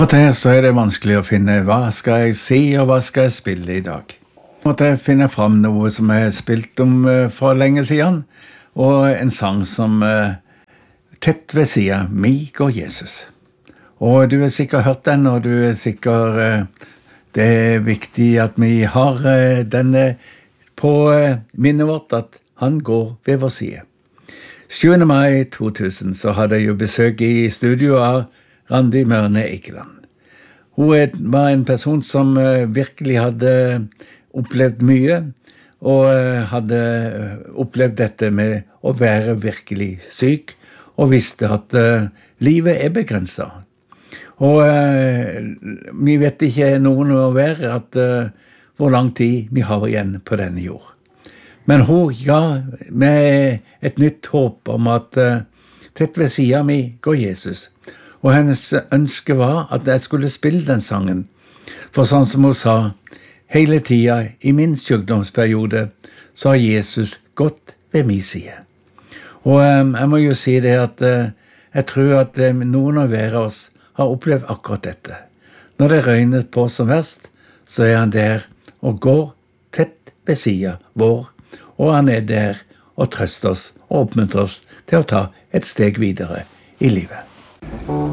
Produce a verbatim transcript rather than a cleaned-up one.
Og til så er det vanskelig å finne hva skal jeg si og hva skal jeg spille i dag. Måtte jeg finne fram noe som jeg har spilt om uh, for lenge siden, og en sang som uh, tett ved siden, «Mi går Jesus». Og du har sikkert hørt den, og du er sikkert, uh, det er viktig at vi har uh, denne på uh, minnet vårt, at han går ved vår side. sjuende mai to tusen så hadde jeg jo besøk i studio av Randi Mørne Eikeland. Hun var en person som uh, virkelig hadde opplevd mye, og uh, hadde opplevd dette med å være virkelig syk, og visste at uh, livet er begrenset. Og uh, vi vet ikke noen å være at uh, hvor lang tid vi har igjen på denne jord. Men hun ga med et nytt håp om at uh, tett ved siden mi går Jesus. Og hennes ønske var at jeg skulle spille den sangen. For sånn som hun sa, hele tida i min sykdomsperiode, så har Jesus gått ved min side. Og um, jeg må jo si det at uh, jeg tror at um, noen av hver av oss har opplevd akkurat dette. Når det røyner på som verst, så er han der og går tett ved siden vår, og han er der og trøster oss og oppmuntrer oss til å ta et steg videre i livet.